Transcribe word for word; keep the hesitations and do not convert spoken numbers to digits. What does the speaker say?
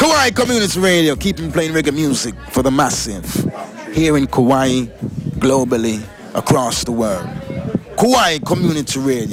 Kauai Community Radio, keeping playing reggae music for the massive. Here in Kauai, globally, across the world. Kauai Community Radio.